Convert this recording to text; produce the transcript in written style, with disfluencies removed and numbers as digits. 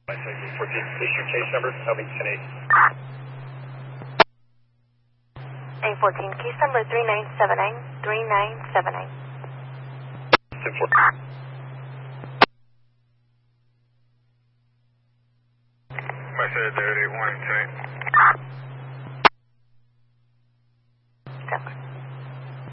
My 14, please your case number, help me 10-8. A14, case number 3979, 3979. 10-4. My 38 1 10.